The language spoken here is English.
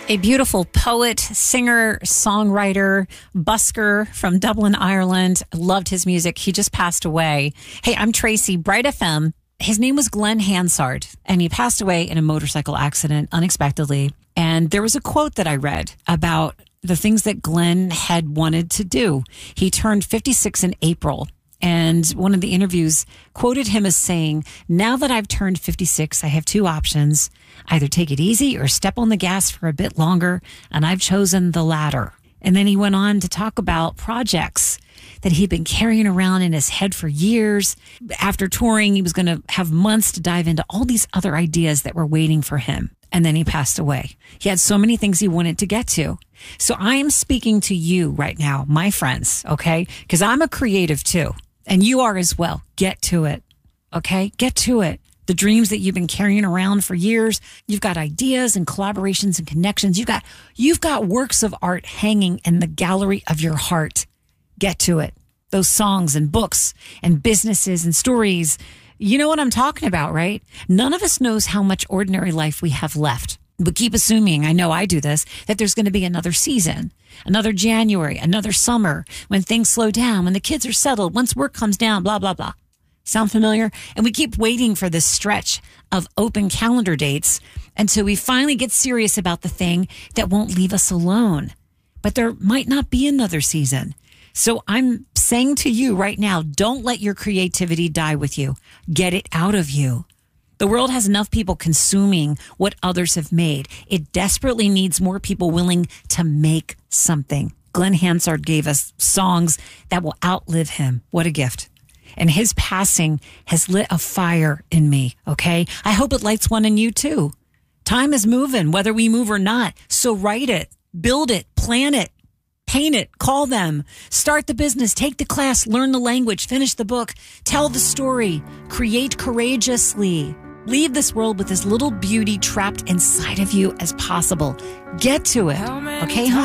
A beautiful poet, singer, songwriter, busker from Dublin, Ireland. Loved his music. He just passed away. Hey, I'm Tracy, Bright FM. His name was Glenn Hansard, and he passed away in a motorcycle accident unexpectedly. And there was a quote that I read about the things that Glenn had wanted to do. He turned 56 in April. And one of the interviews quoted him as saying, "Now that I've turned 56, I have two options. Either take it easy or step on the gas for a bit longer. And I've chosen the latter." And then he went on to talk about projects that he'd been carrying around in his head for years. After touring, he was going to have months to dive into all these other ideas that were waiting for him. And then he passed away. He had so many things he wanted to get to. So I am speaking to you right now, my friends, okay? Because I'm a creative too. And you are as well. Get to it. Okay? Get to it. The dreams that you've been carrying around for years. You've got ideas and collaborations and connections. You've got works of art hanging in the gallery of your heart. Get to it. Those songs and books and businesses and stories. You know what I'm talking about, right? None of us knows how much ordinary life we have left. But keep assuming, I know I do this, that there's going to be another season, another January, another summer, when things slow down, when the kids are settled, once work comes down, blah, blah, blah. Sound familiar? And we keep waiting for this stretch of open calendar dates until we finally get serious about the thing that won't leave us alone. But there might not be another season. So I'm saying to you right now, don't let your creativity die with you. Get it out of you. The world has enough people consuming what others have made. It desperately needs more people willing to make something. Glenn Hansard gave us songs that will outlive him. What a gift. And his passing has lit a fire in me, okay? I hope it lights one in you too. Time is moving, whether we move or not. So write it, build it, plan it, paint it, call them, start the business, take the class, learn the language, finish the book, tell the story, create courageously. Leave this world with as little beauty trapped inside of you as possible. Get to it. Okay, hon?